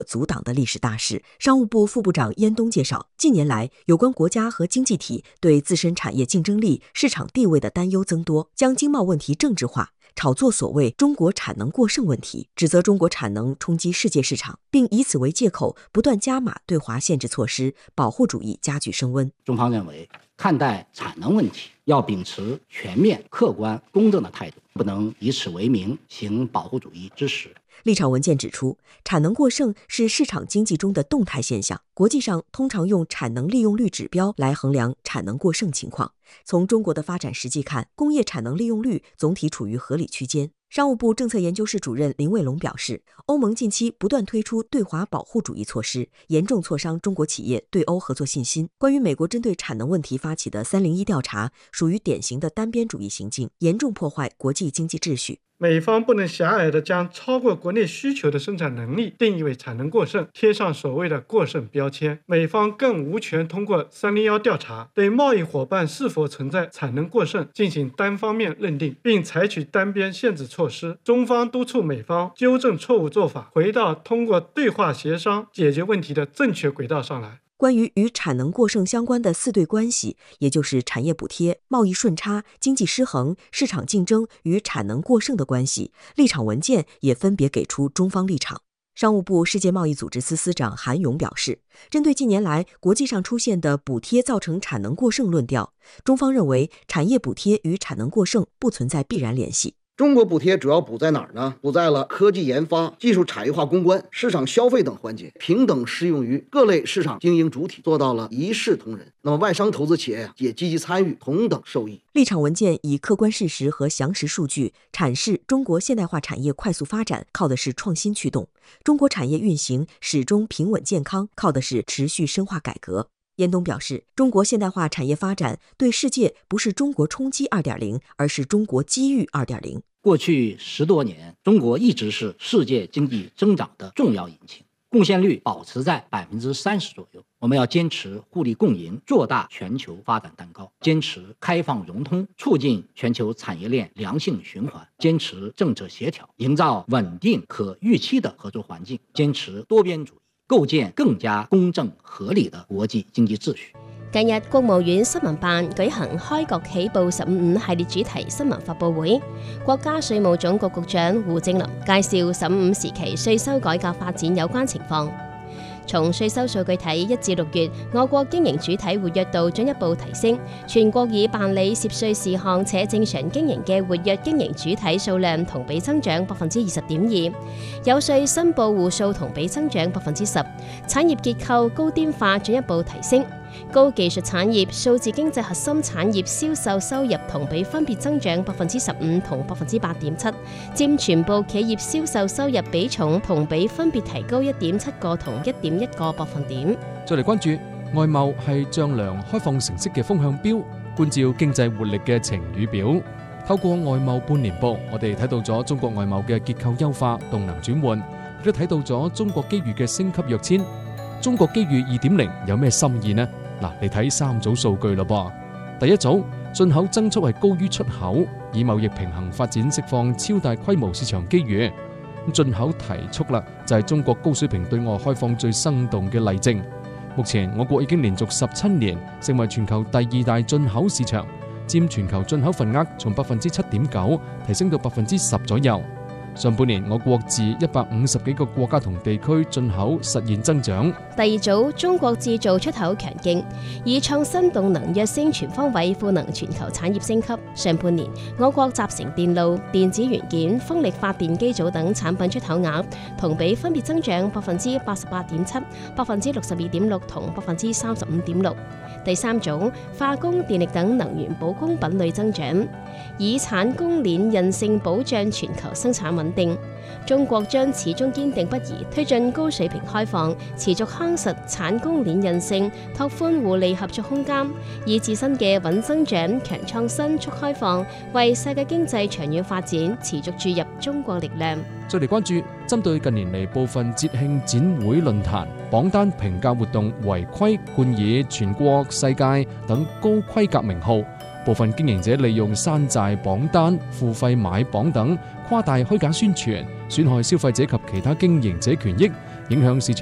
阻挡的历史大势。商务部副部长燕东介绍，近年来有关国家和经济体对自身产业竞争力、市场地位的担忧增多，将经贸问题政治化，炒作所谓中国产能过剩问题，指责中国产能冲击世界市场，并以此为借口不断加码对华限制措施，保护主义加剧升温。 中方认为，看待产能问题要秉持全面、客观、公正的态度，不能以此为名行保护主义之实。 立场文件指出，产能过剩是市场经济中的动态现象，国际上通常用产能利用率指标来衡量产能过剩情况。从中国的发展实际看，工业产能利用率总体处于合理区间。商务部政策研究室主任林卫龙表示，欧盟近期不断推出对华保护主义措施，严重挫伤中国企业对欧合作信心。关于美国针对产能问题发起的301调查，属于典型的单边主义行径，严重破坏国际经济秩序。 美方不能狭隘地将超过国内需求的生产能力定义为产能过剩，贴上所谓的过剩标签。美方更无权通过301调查对贸易伙伴是否存在产能过剩进行单方面认定，并采取单边限制措施。中方督促美方纠正错误做法，回到通过对话协商解决问题的正确轨道上来。 关于与产能过剩相关的4对关系，也就是产业补贴、贸易顺差、经济失衡、市场竞争与产能过剩的关系，立场文件也分别给出中方立场。商务部世界贸易组织司司长韩勇表示，针对近年来国际上出现的补贴造成产能过剩论调，中方认为产业补贴与产能过剩不存在必然联系。 中国补贴主要补在哪儿呢？补在了科技研发、技术产业化攻关、市场消费等环节，平等适用于各类市场经营主体，做到了一视同仁。那么外商投资企业也积极参与，同等受益。 立场文件以客观事实和详实数据阐释中国现代化产业快速发展靠的是创新驱动，中国产业运行始终平稳健康靠的是持续深化改革。燕东表示，中国现代化产业发展对世界不是中国冲击 2.0， 而是中国机遇 2.0。 过去10多年，中国一直是世界经济增长的重要引擎，贡献率保持在30%左右。我们要坚持互利共赢，做大全球发展蛋糕，坚持开放融通，促进全球产业链良性循环，坚持政策协調，營造穩定可預期的合作環境，堅持多邊主義，構建更加公正合理的國際經濟秩序。 近日，國務院新聞辦舉行開國起步15系列主題新聞發佈會，國家稅務總局局長胡正林介紹15時期稅收改革發展有關情況。從稅收數據睇，1至6月，我國經營主體活躍度進一步提升，全國已辦理涉稅事項且正常經營嘅活躍經營主體數量同比增長 20.2%， 有稅申報戶數同比增長 10%， 產業結構高端化進一步提升。高技術產業、數字經濟核心產業銷售收入同比分別增長 15% 同 8.7%， 佔全部企業銷售收入比重同比分別提高 1.7 個同 1.1個百分點。 再嚟關注外貿係丈量開放成色嘅風向標，觀照經濟活力嘅晴雨表。透過外貿半年報，我哋睇到咗中國外貿嘅結構優化、動能轉換，亦都睇到咗中國機遇嘅升級躍遷。中國機遇 2.0 有咩心意呢？嗱，你睇3組數據咯噃。第一組，進口增速係高於出口，以貿易平衡發展釋放超大規模市場機遇。進口提速啦，就係中國高水平對外開放最生動嘅例證。目前我國已經連續17年成為全球第2大進口市場，佔全球進口份額從 7.9% 提升到 10% 左右。上半年我國自150幾個國家同地區進口實現增長。 第二組，中國製造出口強勁，以創新動能躍升全方位賦能全球產業升級。上半年我國集成電路、電子元件、風力發電機組等產品出口額同比分別增長 88.7%、62.6% 同 35.6%。第三組，化工、電力等能源保供品類增長，以產供鏈韌性保障全球生產穩定。中國將始終堅定不移推進高水平開放，持續夯實產供鏈韌性，拓寬互利合作空間，以自身嘅穩增長、強創新、促開放，為世界經濟長遠發展持續注入中國力量。 再嚟關注針對近年嚟部分節慶展會論壇榜單評價活動違規冠以全國世界等高規格名號，部分經營者利用山寨榜單、付費買榜等誇大虛假宣傳，損害消費者及其他經營者權益， 影響市場。